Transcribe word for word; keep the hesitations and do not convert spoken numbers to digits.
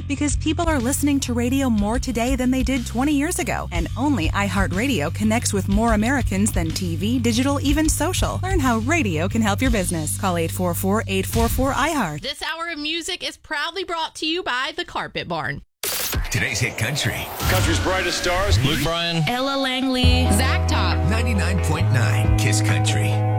Because people are listening to radio more today than they did twenty years ago. And only iHeartRadio connects with more Americans than T V, digital, even social. Learn how radio can help your business. Call eight four four, eight four four, iHeart. This hour of music is proudly brought to you by The Carpet Barn. Today's Hit Country. Country's brightest stars. Luke Bryan. Ella Langley. Zach Top. ninety-nine point nine Kiss Country.